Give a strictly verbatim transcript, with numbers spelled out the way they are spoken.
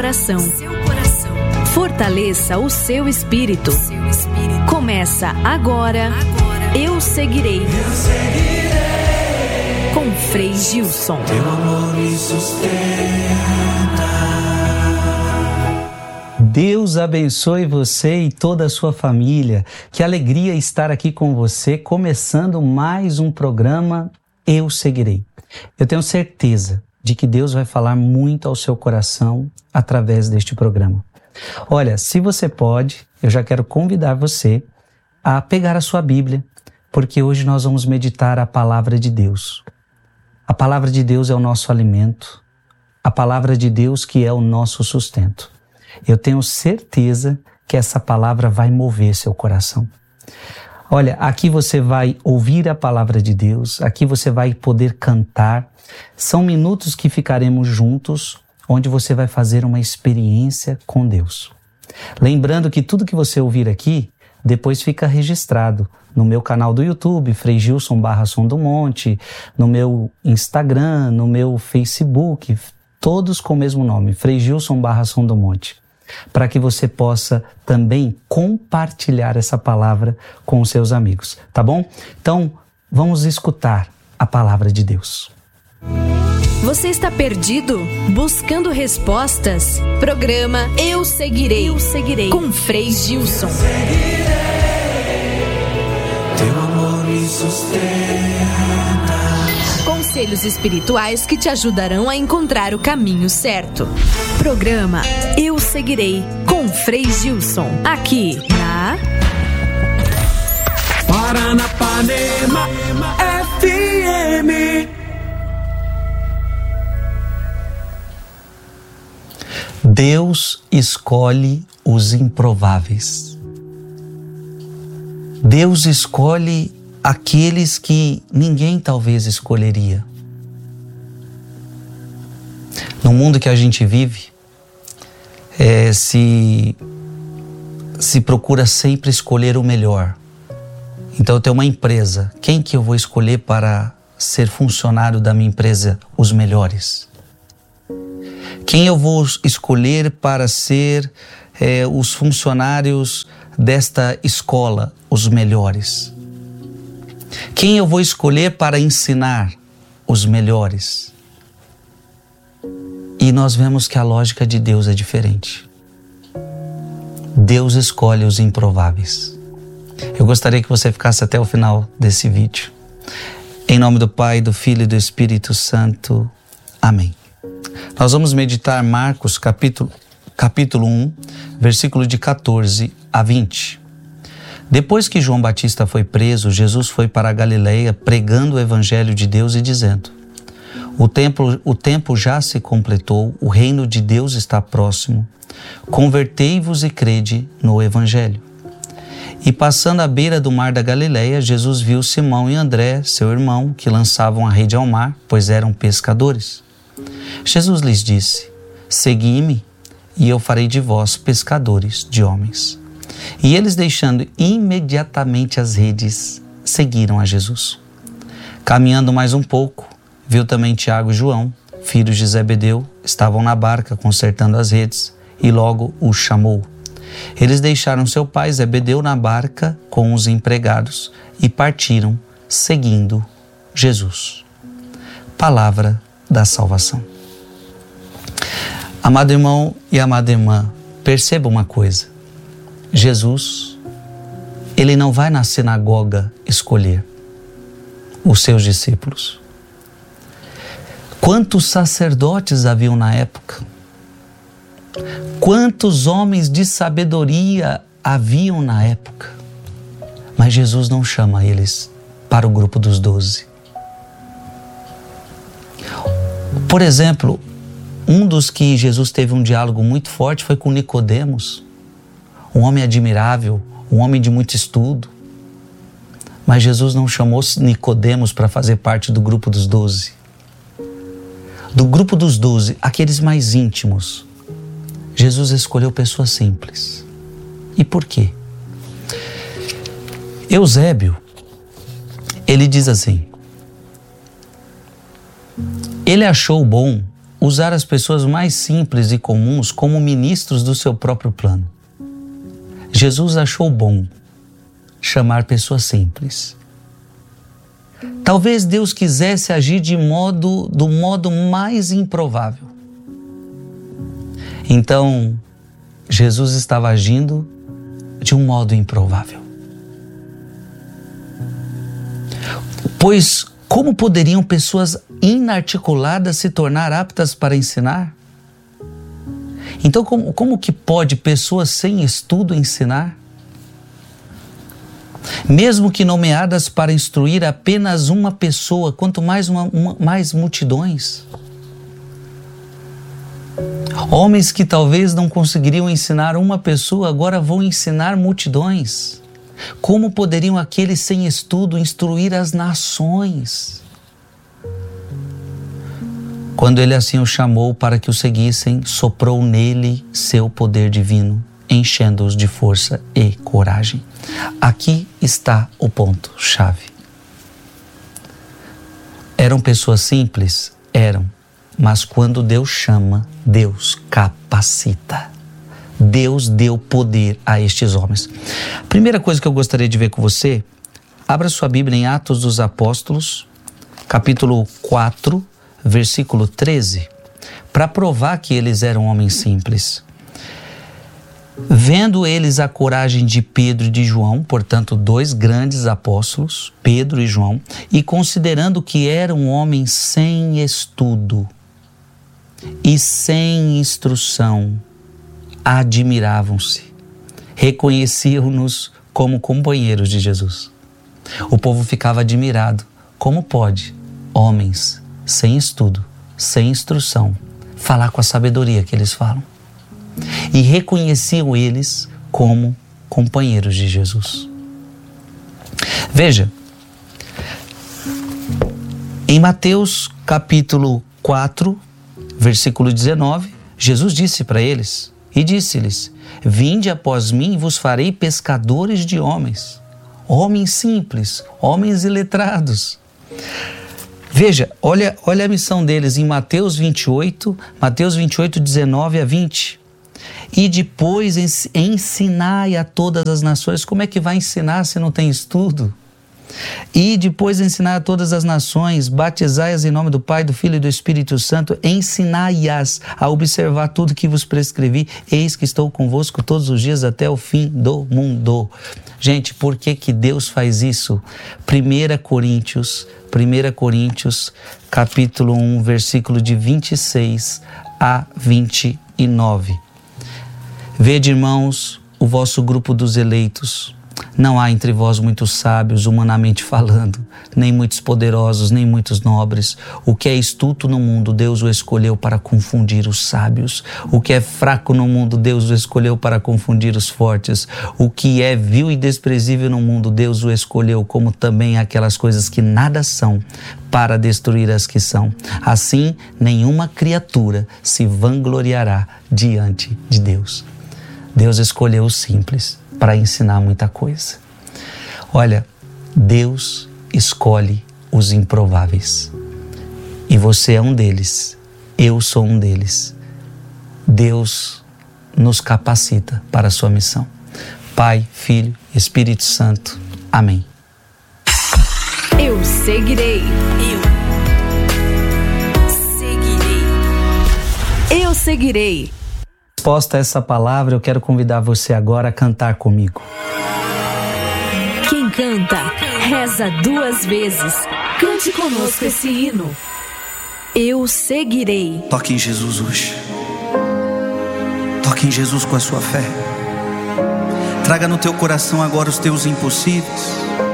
coração. Fortaleça o seu espírito. Começa agora, Eu Seguirei. Com Frei Gilson. Teu amor me sustenta. Deus abençoe você e toda a sua família. Que alegria estar aqui com você, começando mais um programa Eu Seguirei. Eu tenho certeza de que Deus vai falar muito ao seu coração através deste programa. Olha, se você pode, eu já quero convidar você a pegar a sua Bíblia, porque hoje nós vamos meditar a palavra de Deus. A palavra de Deus é o nosso alimento, a palavra de Deus que é o nosso sustento. Eu tenho certeza que essa palavra vai mover seu coração. Olha, aqui você vai ouvir a palavra de Deus, aqui você vai poder cantar. São minutos que ficaremos juntos, onde você vai fazer uma experiência com Deus. Lembrando que tudo que você ouvir aqui, depois fica registrado no meu canal do YouTube, Frei Gilson barra Som do Monte, no meu Instagram, no meu Facebook, todos com o mesmo nome, Frei Gilson barra Som do Monte, para que você possa também compartilhar essa palavra com os seus amigos, tá bom? Então, vamos escutar a palavra de Deus. Você está perdido? Buscando respostas? Programa Eu Seguirei. Eu Seguirei. Com Frei Gilson. Teu amor me sustenta. Conselhos espirituais que te ajudarão a encontrar o caminho certo. Programa Eu Seguirei. Com Frei Gilson. Aqui na Paranapanema F M. Deus escolhe os improváveis. Deus escolhe aqueles que ninguém talvez escolheria. No mundo que a gente vive, é, se, se procura sempre escolher o melhor. Então eu tenho uma empresa, quem que eu vou escolher para ser funcionário da minha empresa? Os melhores. Quem eu vou escolher para ser é, os funcionários desta escola? Os melhores. Quem eu vou escolher para ensinar? Os melhores. E nós vemos que a lógica de Deus é diferente. Deus escolhe os improváveis. Eu gostaria que você ficasse até o final desse vídeo. Em nome do Pai, do Filho e do Espírito Santo. Amém. Nós vamos meditar Marcos capítulo, capítulo um, versículo de catorze a vinte. Depois que João Batista foi preso, Jesus foi para a Galileia pregando o evangelho de Deus e dizendo: o tempo, o tempo já se completou, o reino de Deus está próximo. Convertei-vos e crede no evangelho. E passando à beira do mar da Galileia, Jesus viu Simão e André, seu irmão, que lançavam a rede ao mar, pois eram pescadores. Jesus lhes disse: segui-me, e eu farei de vós pescadores de homens. E eles, deixando imediatamente as redes, seguiram a Jesus. Caminhando mais um pouco, viu também Tiago e João, filhos de Zebedeu, estavam na barca consertando as redes, e logo os chamou. Eles deixaram seu pai Zebedeu na barca com os empregados e partiram, seguindo Jesus. Palavra da salvação. Amado irmão e amada irmã, perceba uma coisa. Jesus, ele não vai na sinagoga escolher os seus discípulos. Quantos sacerdotes haviam na época? Quantos homens de sabedoria haviam na época? Mas Jesus não chama eles para o grupo dos doze. Por exemplo, um dos que Jesus teve um diálogo muito forte foi com Nicodemos, um homem admirável, um homem de muito estudo. Mas Jesus não chamou Nicodemos para fazer parte do grupo dos doze. Do grupo dos doze, aqueles mais íntimos, Jesus escolheu pessoas simples. E por quê? Eusébio, ele diz assim: ele achou bom usar as pessoas mais simples e comuns como ministros do seu próprio plano. Jesus achou bom chamar pessoas simples. Talvez Deus quisesse agir de modo, do modo mais improvável. Então, Jesus estava agindo de um modo improvável. Pois como poderiam pessoas inarticuladas se tornar aptas para ensinar? Então, como, como que pode pessoas sem estudo ensinar? Mesmo que nomeadas para instruir apenas uma pessoa, quanto mais, uma, uma, mais multidões. Homens que talvez não conseguiriam ensinar uma pessoa, agora vão ensinar multidões. Como poderiam aqueles sem estudo instruir as nações? Quando ele assim o chamou para que o seguissem, soprou nele seu poder divino, enchendo-os de força e coragem. Aqui está o ponto-chave. Eram pessoas simples? Eram. Mas quando Deus chama, Deus capacita. Deus deu poder a estes homens. Primeira coisa que eu gostaria de ver com você, abra sua Bíblia em Atos dos Apóstolos, capítulo quatro, versículo treze, para provar que eles eram homens simples. Vendo eles a coragem de Pedro e de João, portanto, dois grandes apóstolos, Pedro e João, e considerando que eram homens sem estudo e sem instrução, admiravam-se, reconheciam-nos como companheiros de Jesus. O povo ficava admirado. Como pode homens sem estudo, sem instrução, falar com a sabedoria que eles falam? E reconheciam eles como companheiros de Jesus. Veja, em Mateus capítulo quatro, versículo dezenove, Jesus disse para eles, e disse-lhes: vinde após mim e vos farei pescadores de homens. Homens simples, homens iletrados. Veja, olha, olha a missão deles em Mateus vinte e oito, Mateus vinte e oito, dezenove a vinte. E depois ensinai a todas as nações. Como é que vai ensinar se não tem estudo? E depois ensinar a todas as nações, batizai-as em nome do Pai, do Filho e do Espírito Santo, ensinai-as a observar tudo que vos prescrevi, eis que estou convosco todos os dias até o fim do mundo. Gente, por que que Deus faz isso? primeira Coríntios, primeira Coríntios, capítulo um, versículo de vinte e seis a vinte e nove. Vede, irmãos, o vosso grupo dos eleitos. Não há entre vós muitos sábios, humanamente falando, nem muitos poderosos, nem muitos nobres. O que é estulto no mundo, Deus o escolheu para confundir os sábios. O que é fraco no mundo, Deus o escolheu para confundir os fortes. O que é vil e desprezível no mundo, Deus o escolheu, como também aquelas coisas que nada são, para destruir as que são. Assim, nenhuma criatura se vangloriará diante de Deus. Deus escolheu os simples para ensinar muita coisa. Olha, Deus escolhe os improváveis. E você é um deles. Eu sou um deles. Deus nos capacita para a sua missão. Pai, Filho, Espírito Santo. Amém. Eu seguirei. Eu seguirei. Eu seguirei. Resposta a essa palavra, eu quero convidar você agora a cantar comigo. Quem canta, reza duas vezes. Cante conosco esse hino. Eu seguirei. Toque em Jesus hoje. Toque em Jesus com a sua fé. Traga no teu coração agora os teus impossíveis.